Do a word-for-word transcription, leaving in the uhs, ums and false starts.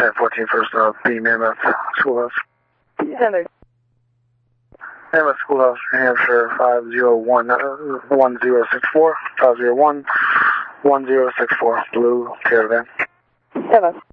ten fourteen first, uh, B, Mammoth Schoolhouse. Heather. Mammoth Schoolhouse, New Hampshire, five zero one, uh, one zero six four, five zero one, one zero six four, Blue Caravan. Mammoth.